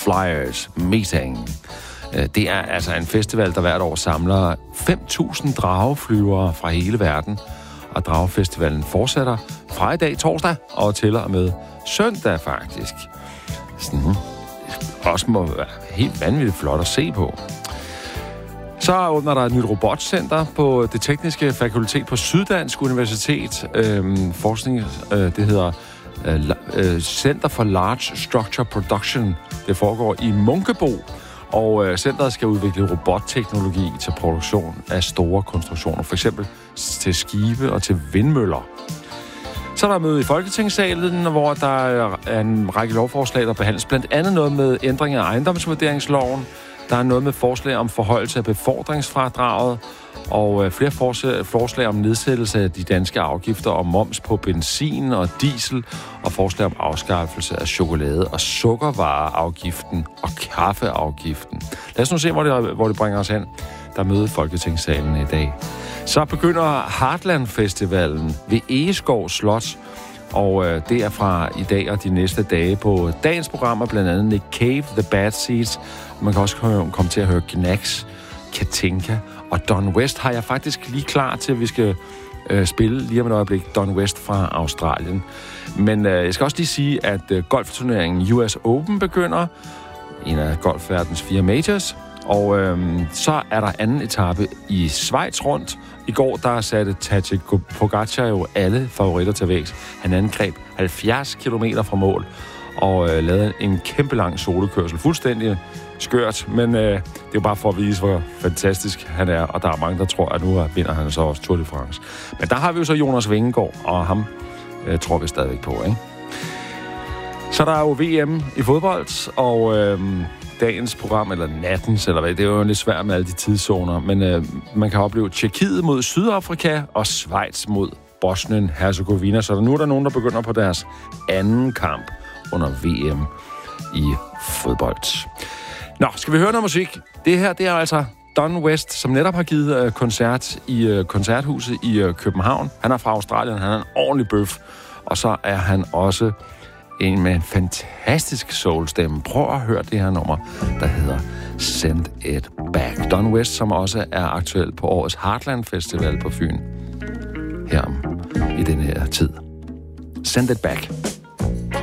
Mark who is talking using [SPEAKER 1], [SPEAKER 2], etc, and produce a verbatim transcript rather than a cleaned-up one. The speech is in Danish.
[SPEAKER 1] Flyers Meeting. Det er altså en festival, der hvert år samler fem tusind drageflyvere fra hele verden. Og Dragefestivalen fortsætter fra i dag torsdag og til og med søndag faktisk. Sådan, også må være helt vanvittigt flot at se på. Så åbner der et nyt robotcenter på det tekniske fakultet på Syddansk Universitet. Øhm, forskning, øh, det hedder øh, Center for Large Structure Production. Det foregår i Munkebo. Og øh, centret skal udvikle robotteknologi til produktion af store konstruktioner, for eksempel til skibe og til vindmøller. Så er der møde i Folketingssalen, hvor der er en række lovforslag, der behandles. Blandt andet noget med ændring af ejendomsvurderingsloven. Der er noget med forslag om forhøjelse af befordringsfradraget, og øh, flere forslag, forslag om nedsættelse af de danske afgifter og moms på benzin og diesel, og forslag om afskaffelse af chokolade- og sukkervareafgiften og kaffeafgiften. Lad os nu se, hvor det, hvor det bringer os hen. Der er møde i Folketingssalen i dag. Så begynder Heartland Festivalen ved Egeskov Slot, og øh, det er fra i dag og de næste dage på dagens programmer, blandt andet Nick Cave, The Bad Seeds. Man kan også komme til at høre Gnax, Katinka og Don West har jeg faktisk lige klar til, at vi skal øh, spille lige om et øjeblik. Don West fra Australien. Men øh, jeg skal også lige sige, at øh, golfturneringen U S Open begynder. En af golfverdens fire majors. Og øh, så er der anden etape i Schweiz rundt. I går der satte Tadej Pogačar jo alle favoritter til vægs. Han angreb halvfjerds kilometer fra mål og øh, lavede en kæmpe lang solokørsel. Fuldstændig skørt, men øh, det er jo bare for at vise, hvor fantastisk han er. Og der er mange, der tror, at nu vinder han så også Tour de France. Men der har vi jo så Jonas Vingegaard, og ham øh, tror vi stadigvæk på, ikke? Så der er jo V M i fodbold, og øh, dagens program, eller nattens, eller hvad, det er jo lidt svært med alle de tidszoner, men øh, man kan opleve Tjekkiet mod Sydafrika og Schweiz mod Bosnien-Herzegovina, så der nu er der nogen, der begynder på deres anden kamp under V M i fodbold. Nå, skal vi høre noget musik? Det her, det er altså Don West, som netop har givet øh, koncert i øh, koncerthuset i øh, København. Han er fra Australien, han er en ordentlig bøf, og så er han også en med en fantastisk soulstemme. Prøv at høre det her nummer, der hedder Send It Back. Don West, som også er aktuel på årets Heartland Festival på Fyn. Her i den her tid. Send It Back.